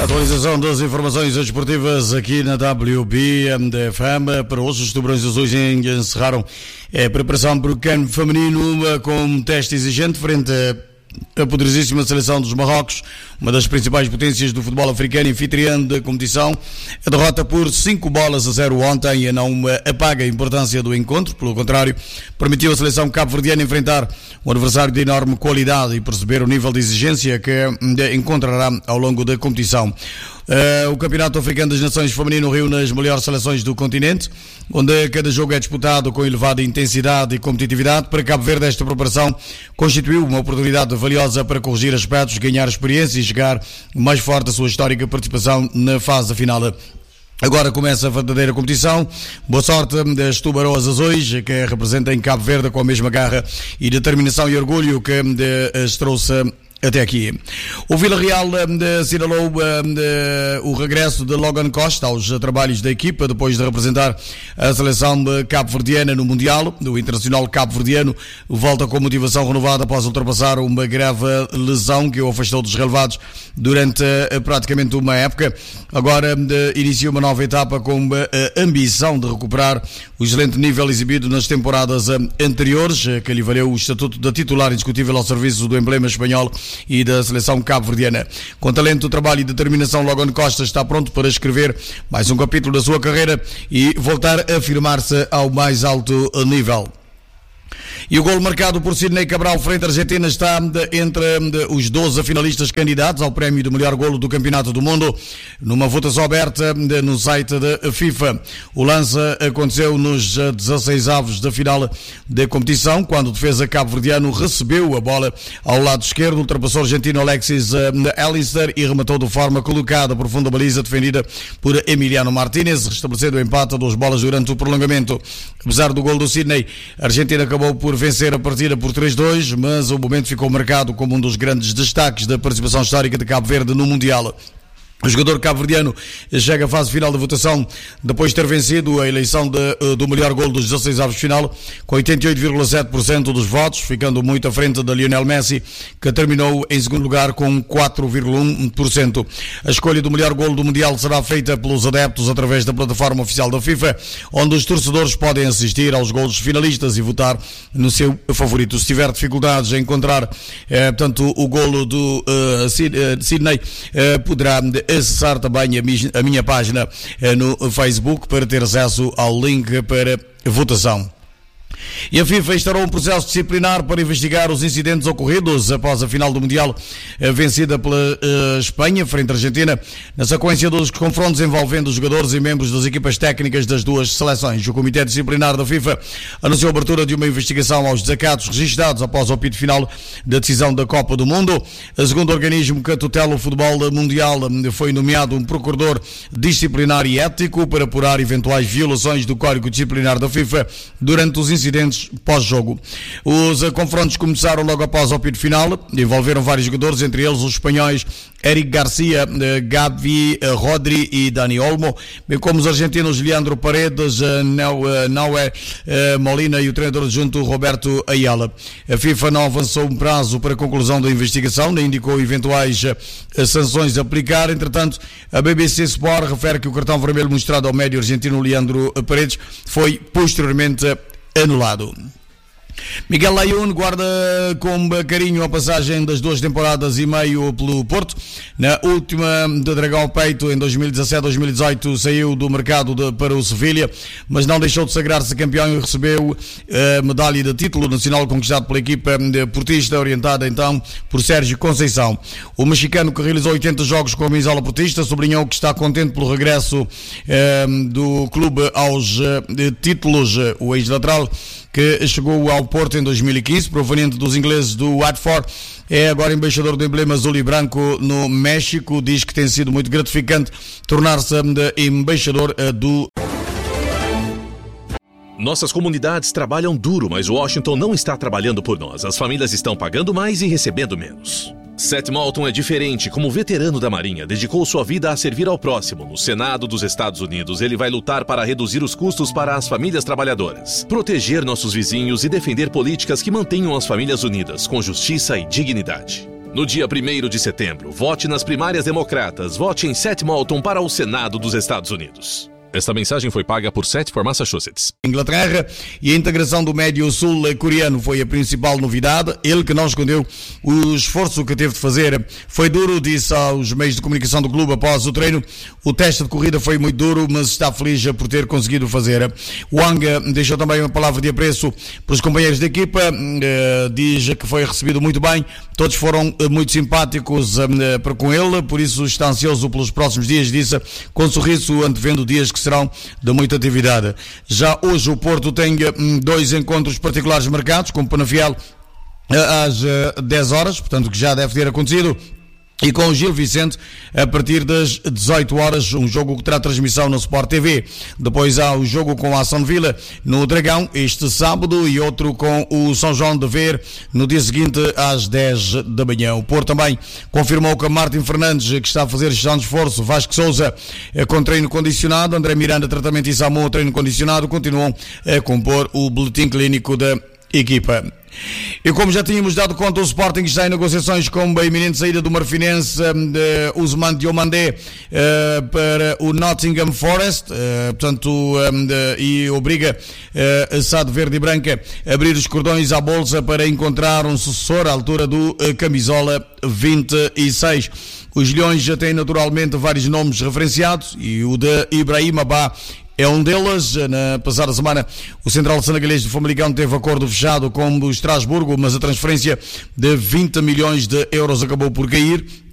Atualização das informações desportivas aqui na WBMDFM. Para hoje, os Tubarões Azuis encerraram a preparação para o CAN feminino com um teste exigente frente a poderosíssima seleção dos Marrocos, uma das principais potências do futebol africano, anfitriã da competição. A derrota por 5-0 ontem não apaga a importância do encontro, pelo contrário, permitiu à seleção cabo-verdiana enfrentar um adversário de enorme qualidade e perceber o nível de exigência que encontrará ao longo da competição. O Campeonato Africano das Nações Feminino reúne as melhores seleções do continente, onde cada jogo é disputado com elevada intensidade e competitividade. Para Cabo Verde, esta preparação constituiu uma oportunidade valiosa para corrigir aspectos, ganhar experiência e chegar mais forte à sua histórica participação na fase final. Agora começa a verdadeira competição. Boa sorte das Tubarões Azuis, que representam em Cabo Verde com a mesma garra e determinação e orgulho que as trouxe até aqui. O Vila Real assinalou o regresso de Logan Costa aos trabalhos da equipa depois de representar a seleção cabo-verdiana no Mundial. O internacional cabo-verdiano volta com motivação renovada após ultrapassar uma grave lesão que o afastou dos relevados durante praticamente uma época. Agora inicia uma nova etapa com a ambição de recuperar o excelente nível exibido nas temporadas anteriores, que lhe valeu o estatuto de titular indiscutível ao serviço do emblema espanhol e da seleção cabo-verdiana. Com talento, trabalho e determinação, Logan Costa está pronto para escrever mais um capítulo da sua carreira e voltar a afirmar-se ao mais alto nível. E o golo marcado por Sidney Cabral frente à Argentina está entre os 12 finalistas candidatos ao prémio de melhor golo do Campeonato do Mundo, numa votação aberta no site da FIFA. O lance aconteceu nos 16avos da final da competição, quando o defesa cabo-verdiano recebeu a bola ao lado esquerdo, ultrapassou o argentino Alexis Alister e rematou de forma colocada por fundo da baliza defendida por Emiliano Martínez, restabelecendo o empate a 2 bolas durante o prolongamento. Apesar do golo do Sidney, a Argentina acabou por vencer a partida por 3-2, mas o momento ficou marcado como um dos grandes destaques da participação histórica de Cabo Verde no Mundial. O jogador cabo-verdiano chega à fase final da votação depois de ter vencido a eleição do melhor golo dos 16avos de final com 88,7% dos votos, ficando muito à frente da Lionel Messi, que terminou em segundo lugar com 4,1%. A escolha do melhor golo do Mundial será feita pelos adeptos através da plataforma oficial da FIFA, onde os torcedores podem assistir aos golos finalistas e votar no seu favorito. Se tiver dificuldades em encontrar o golo do Sidney, poderá acessar também a minha página no Facebook para ter acesso ao link para votação. E a FIFA instaurou um processo disciplinar para investigar os incidentes ocorridos após a final do Mundial vencida pela Espanha frente à Argentina, na sequência dos confrontos envolvendo os jogadores e membros das equipas técnicas das duas seleções. O Comitê Disciplinar da FIFA anunciou a abertura de uma investigação aos desacatos registrados após o apito final da decisão da Copa do Mundo. A segundo organismo que tutela o futebol mundial foi nomeado um procurador disciplinar e ético para apurar eventuais violações do Código Disciplinar da FIFA durante os incidentes pós-jogo. Os confrontos começaram logo após o apito final, envolveram vários jogadores, entre eles os espanhóis Eric Garcia, Gavi, Rodri e Dani Olmo, bem como os argentinos Leandro Paredes, Nahuel Molina e o treinador adjunto Roberto Ayala. A FIFA não avançou um prazo para a conclusão da investigação, nem indicou eventuais sanções a aplicar. Entretanto, a BBC Sport refere que o cartão vermelho mostrado ao médio argentino Leandro Paredes foi posteriormente anulado. Miguel Layún guarda com carinho a passagem das 2 temporadas e meio pelo Porto. Na última de Dragão ao Peito, em 2017-2018, saiu do mercado para o Sevilha, mas não deixou de sagrar-se campeão e recebeu a medalha de título nacional conquistado pela equipa portista, orientada então por Sérgio Conceição. O mexicano, que realizou 80 jogos com a camisola portista, sublinhou que está contente pelo regresso do clube aos títulos. O ex-lateral, que chegou ao Porto em 2015, proveniente dos ingleses do Watford, é agora embaixador do emblema azul e branco no México. Diz que tem sido muito gratificante tornar-se embaixador do... Nossas comunidades trabalham duro, mas Washington não está trabalhando por nós. As famílias estão pagando mais e recebendo menos. Seth Moulton é diferente. Como veterano da Marinha, dedicou sua vida a servir ao próximo. No Senado dos Estados Unidos, ele vai lutar para reduzir os custos para as famílias trabalhadoras, proteger nossos vizinhos e defender políticas que mantenham as famílias unidas, com justiça e dignidade. No dia 1º de setembro, vote nas primárias democratas. Vote em Seth Moulton para o Senado dos Estados Unidos. Esta mensagem foi paga por Seth for Massachusetts. Inglaterra e a integração do médio sul-coreano foi a principal novidade. Ele que não escondeu o esforço que teve de fazer. Foi duro, disse aos meios de comunicação do clube após o treino. O teste de corrida foi muito duro, mas está feliz por ter conseguido fazer. Wang deixou também uma palavra de apreço para os companheiros da equipa. Diz que foi recebido muito bem. Todos foram muito simpáticos para com ele, por isso está ansioso pelos próximos dias, disse, com sorriso antevendo dias que serão de muita atividade. Já hoje o Porto tem 2 encontros particulares marcados, com o Penafiel às 10 horas, portanto que já deve ter acontecido, e com o Gil Vicente a partir das 18 horas, um jogo que terá transmissão no Sport TV. Depois há o jogo com a Ação Vila no Dragão este sábado e outro com o São João de Ver no dia seguinte às 10 da manhã. O Porto também confirmou que Martin Fernandes, que está a fazer gestão de esforço, Vasco Sousa com treino condicionado, André Miranda tratamento e Samu treino condicionado, continuam a compor o boletim clínico da equipa. E como já tínhamos dado conta, o Sporting está em negociações com a iminente saída do marfinense Ousmane Diomandé para o Nottingham Forest, e obriga a SAD Verde e Branca a abrir os cordões à bolsa para encontrar um sucessor à altura do camisola 26. Os Leões já têm naturalmente vários nomes referenciados e o de Ibrahim Abá é um deles. Na passada semana, o central senegalês do Famalicão teve acordo fechado com o Estrasburgo, mas a transferência de 20 milhões de euros acabou por cair.